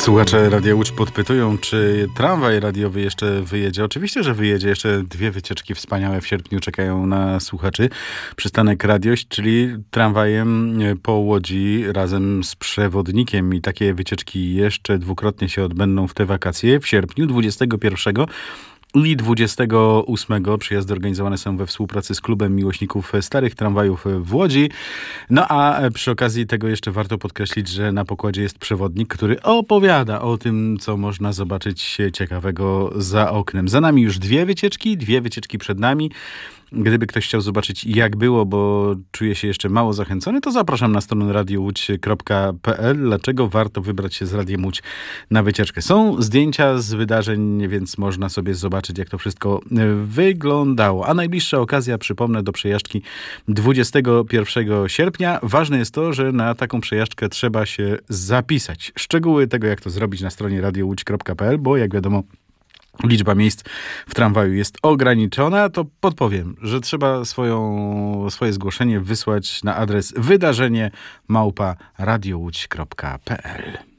Słuchacze Radia Łódź podpytują, czy tramwaj radiowy jeszcze wyjedzie. Oczywiście, że wyjedzie. Jeszcze 2 wycieczki wspaniałe w sierpniu czekają na słuchaczy. Przystanek Radiość, czyli tramwajem po Łodzi razem z przewodnikiem. I takie wycieczki jeszcze dwukrotnie się odbędą w te wakacje. W sierpniu 21 i 28 przyjazdy organizowane są we współpracy z Klubem Miłośników Starych Tramwajów w Łodzi. No a przy okazji tego jeszcze warto podkreślić, że na pokładzie jest przewodnik, który opowiada o tym, co można zobaczyć ciekawego za oknem. Za nami już 2 wycieczki przed nami. Gdyby ktoś chciał zobaczyć, jak było, bo czuje się jeszcze mało zachęcony, to zapraszam na stronę radiołódź.pl. Dlaczego warto wybrać się z Radiem Łódź na wycieczkę? Są zdjęcia z wydarzeń, więc można sobie zobaczyć, jak to wszystko wyglądało. A najbliższa okazja, przypomnę, do przejażdżki 21 sierpnia. Ważne jest to, że na taką przejażdżkę trzeba się zapisać. Szczegóły tego, jak to zrobić, na stronie radiołódź.pl, bo jak wiadomo, liczba miejsc w tramwaju jest ograniczona, to podpowiem, że trzeba swoje zgłoszenie wysłać na adres wydarzenie@radiołódź.pl.